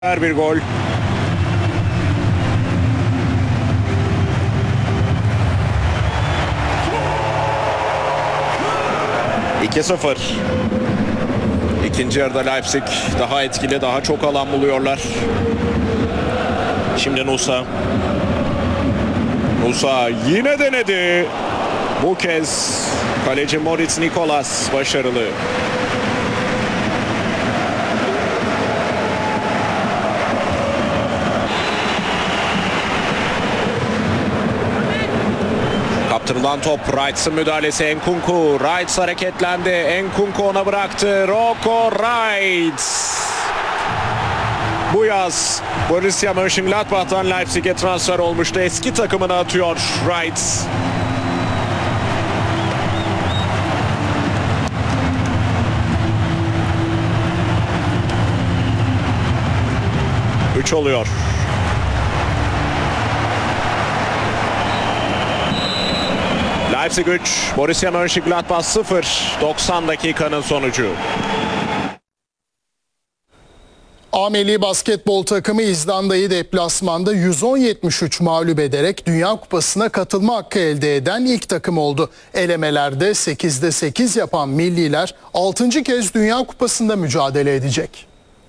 Her bir gol. ...2-0. İkinci yarıda Leipzig daha etkili, daha çok alan buluyorlar. Şimdi Nusa. Nusa yine denedi. Bu kez kaleci Moritz Nikolas başarılı. Kaptırılan top, Wrights'ın müdahalesi, Enkunku. Wrights hareketlendi. Enkunku ona bıraktı. Rocco Wrights. Bu yaz Borussia Mönchengladbach'tan Leipzig'e transfer olmuştu. Eski takımına atıyor Wrights. Üç oluyor. Leipzig 3, Borussia Mönchengladbach 0. 90 dakikanın sonucu. A milli basketbol takımı İzlanda'yı deplasmanda 110-73 mağlup ederek Dünya Kupası'na katılma hakkı elde eden ilk takım oldu. Elemelerde 8'de 8 yapan milliler 6. kez Dünya Kupası'nda mücadele edecek.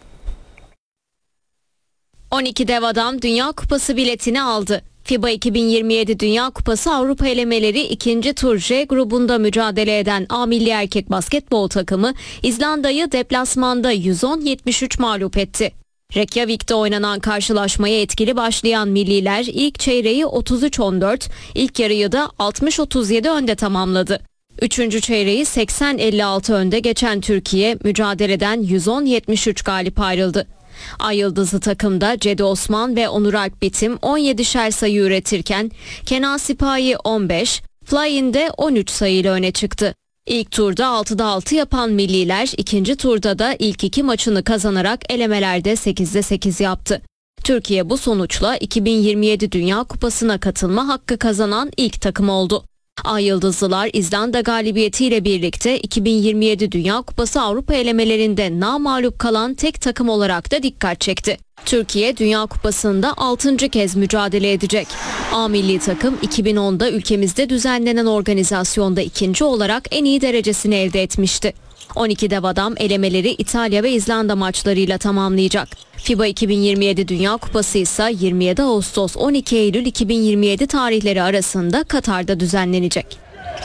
12 dev adam Dünya Kupası biletini aldı. FIBA 2027 Dünya Kupası Avrupa elemeleri 2. tur J grubunda mücadele eden A milli erkek basketbol takımı İzlanda'yı deplasmanda 110-73 mağlup etti. Reykjavik'te oynanan karşılaşmaya etkili başlayan milliler ilk çeyreği 33-14, ilk yarıyı da 60-37 önde tamamladı. 3. çeyreği 80-56 önde geçen Türkiye mücadeleden 110-73 galip ayrıldı. Ay Yıldızlı takımda Cedi Osman ve Onur Alp Bitim 17'şer sayı üretirken Kenan Sipahi 15, Fly'inde 13 sayıyla öne çıktı. İlk turda 6'da 6 yapan milliler ikinci turda da ilk iki maçını kazanarak elemelerde 8'de 8 yaptı. Türkiye bu sonuçla 2027 Dünya Kupası'na katılma hakkı kazanan ilk takım oldu. Ay Yıldızlılar İzlanda galibiyetiyle birlikte 2027 Dünya Kupası Avrupa elemelerinde namağlup kalan tek takım olarak da dikkat çekti. Türkiye Dünya Kupası'nda 6. kez mücadele edecek. A milli takım 2010'da ülkemizde düzenlenen organizasyonda ikinci olarak en iyi derecesini elde etmişti. 12 dev adam elemeleri İtalya ve İzlanda maçlarıyla tamamlayacak. FIBA 2027 Dünya Kupası ise 27 Ağustos 12 Eylül 2027 tarihleri arasında Katar'da düzenlenecek.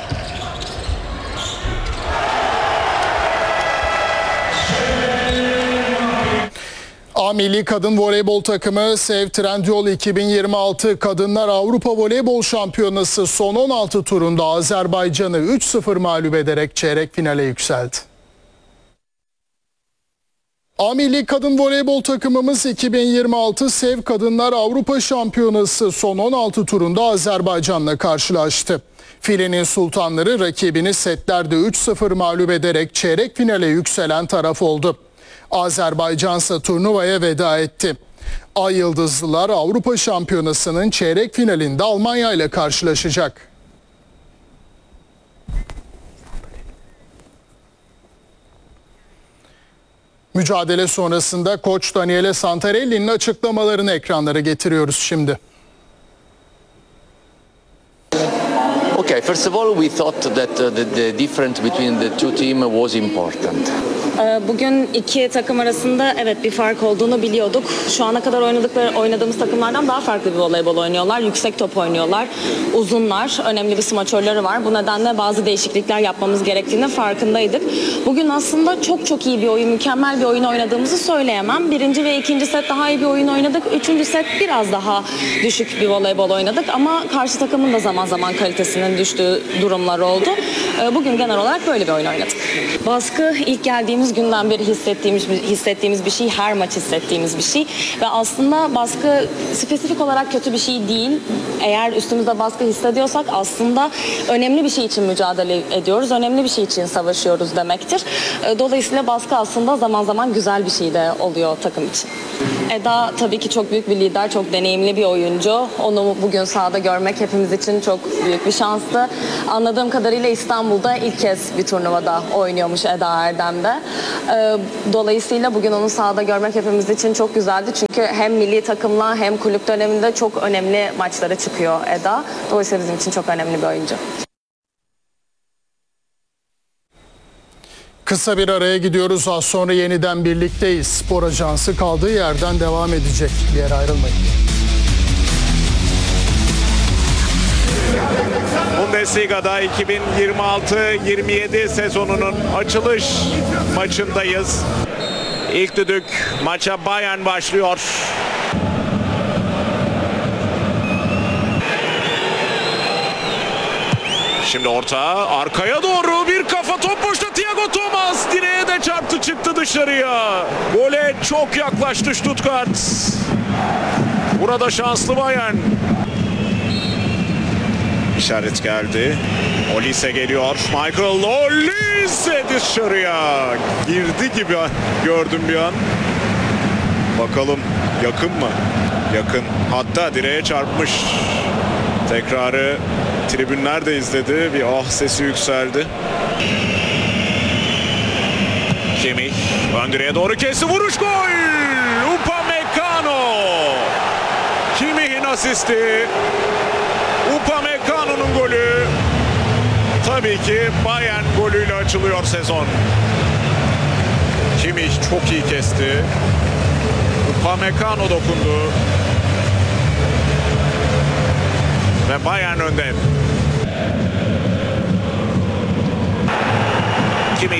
A milli kadın voleybol takımı Sev Trendyol 2026 Kadınlar Avrupa Voleybol Şampiyonası son 16 turunda Azerbaycan'ı 3-0 mağlup ederek çeyrek finale yükseldi. A milli kadın voleybol takımımız 2026 Sev Kadınlar Avrupa Şampiyonası son 16 turunda Azerbaycan'la karşılaştı. Filenin sultanları rakibini setlerde 3-0 mağlup ederek çeyrek finale yükselen taraf oldu. Azerbaycan ise turnuvaya veda etti. Ay Yıldızlılar Avrupa Şampiyonası'nın çeyrek finalinde Almanya ile karşılaşacak. Mücadele sonrasında koç Daniele Santarelli'nin açıklamalarını ekranlara getiriyoruz şimdi. Okay, first of all, we thought that the difference between the two teams was important. Bugün iki takım arasında evet bir fark olduğunu biliyorduk. Şu ana kadar oynadığımız takımlardan daha farklı bir voleybol oynuyorlar. Yüksek top oynuyorlar. Uzunlar. Önemli bir smaçörleri var. Bu nedenle bazı değişiklikler yapmamız gerektiğinin farkındaydık. Bugün aslında çok iyi bir oyun, mükemmel bir oyun oynadığımızı söyleyemem. Birinci ve ikinci set daha iyi bir oyun oynadık. Üçüncü set biraz daha düşük bir voleybol oynadık. Ama karşı takımın da zaman zaman kalitesinin düştüğü durumlar oldu. Bugün genel olarak böyle bir oyun oynadık. Baskı ilk geldiğimiz günden beri hissettiğimiz bir şey, her maç hissettiğimiz bir şey ve aslında baskı spesifik olarak kötü bir şey değil. Eğer üstümüzde baskı hissediyorsak aslında önemli bir şey için mücadele ediyoruz, önemli bir şey için savaşıyoruz demektir. Dolayısıyla baskı aslında zaman zaman güzel bir şey de oluyor takım için. Eda tabii ki çok büyük bir lider, çok deneyimli bir oyuncu. Onu bugün sahada görmek hepimiz için çok büyük bir şanstı. Anladığım kadarıyla İstanbul'da ilk kez bir turnuvada oynuyormuş Eda Erdem'de. Dolayısıyla bugün onu sahada görmek hepimiz için çok güzeldi. Çünkü hem milli takımla hem kulüp döneminde çok önemli maçlara çıkıyor Eda. Dolayısıyla bizim için çok önemli bir oyuncu. Kısa bir araya gidiyoruz. Az sonra yeniden birlikteyiz. Spor Ajansı kaldığı yerden devam edecek. Bir yere ayrılmayın. Bundesliga'da 2026-27 sezonunun açılış maçındayız. İlk düdük maça Bayern başlıyor. Şimdi orta arkaya doğru bir kafa top boşta Thiago Thomas direğe de çarptı çıktı dışarıya. Gole çok yaklaştı Stuttgart. Burada şanslı Bayern. İşaret geldi. Olise geliyor. Michael Olise dışarıya. Girdi gibi gördüm bir an. Bakalım yakın mı? Yakın. Hatta direğe çarpmış. Tekrarı tribünler de izledi. Bir ah sesi yükseldi. Kimmich ön direğe doğru kesti. Vuruş gol! Upamecano! Kimmich'in asisti. Upamecano'nun golü. Tabii ki Bayern golüyle açılıyor sezon. Kimmich çok iyi kesti. Upamecano dokundu. Ve Bayern önde. Kimmich.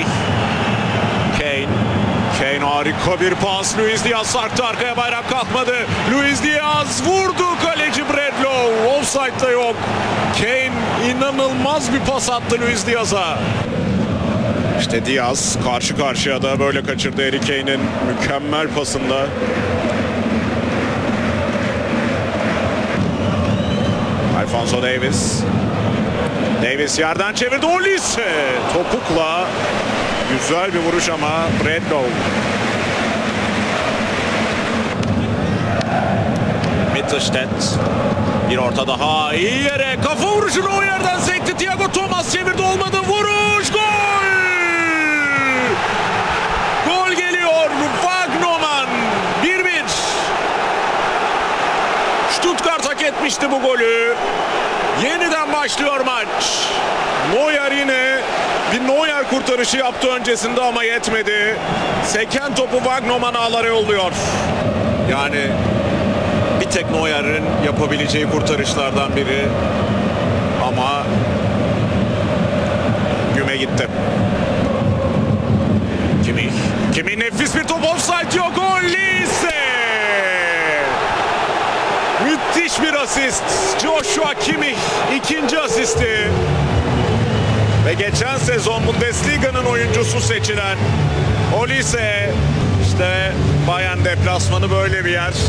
Kane harika bir pas. Luis Diaz sarktı arkaya, bayrak kalkmadı. Luis Diaz vurdu, kaleci Bredlow. Offside'da yok. Kane inanılmaz bir pas attı Luis Diaz'a. İşte Diaz karşı karşıya da böyle kaçırdı Harry Kane'in mükemmel pasında. Alphonso Davies. Davies yerden çevirdi. Olise topukla. Güzel bir vuruş ama Bredlow. Mittelstädt. Bir orta daha. İyi yere. Kafa vuruşunu o yerden sekti. Thiago Thomas çevirdi, olmadı. Vuruş. Gol! Gol geliyor. Wagnermann. 1-1. Stuttgart hak etmişti bu golü. Yeniden başlıyor maç. Neuer yine bir Neuer kurtarışı yaptı öncesinde ama yetmedi. Seken topu Wagnermann ağlara yolluyor. Yani bir tek Neuer'in yapabileceği kurtarışlardan biri. Ama güme gitti. Kimmich nefis bir top, offside yok. Olise! Müthiş bir asist. Joshua Kimmich ikinci asisti. Ve geçen sezon Bundesliga'nın oyuncusu seçilen Olise. İşte Bayern deplasmanı böyle bir yer.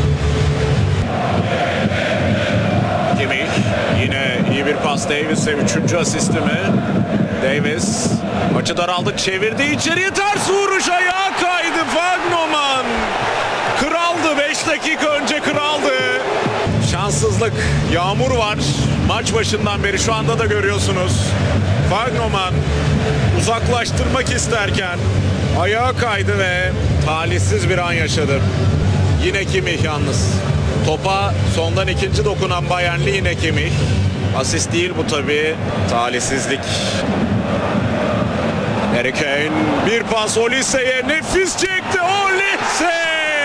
Kimmich yine iyi bir pas Davies'e, üçüncü asisti mi? Davies maçı daraldı, çevirdi içeriye, ters vuruş, ayağa kaydı Wagnermann. Kraldı, 5 dakika önce kraldı. Şanssızlık, yağmur var maç başından beri, şu anda da görüyorsunuz. Wagnermann uzaklaştırmak isterken ayağa kaydı ve talihsiz bir an yaşadı. Yine Kimmich yalnız. Topa sondan ikinci dokunan Bayernli yine Kimmich. Asist değil bu tabii, talihsizlik. Harry Kane bir pas Olise'ye, nefis çekti Olise!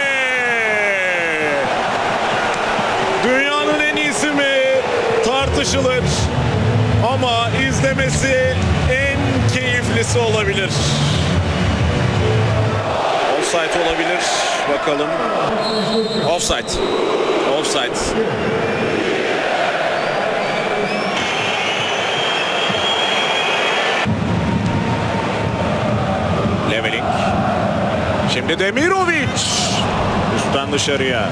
Dünyanın en iyisi mi? Tartışılır. Ama izlemesi en keyiflisi olabilir. Offside olabilir. Bakalım. Offside. Offside. Leveling. Şimdi Demirovic. Üstten dışarıya.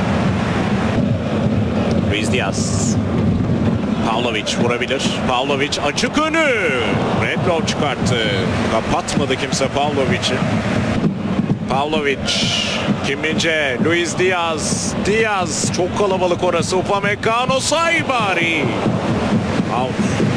Luis Diaz. Pavlovic vurabilir. Pavlovic açık önü. Bredlow çıkarttı. Kapatmadı kimse Pavlovic'i. Pavlovic. Kim Min-jae. Luis Diaz. Diaz. Çok kalabalık orası. Upamecano say bari. Out.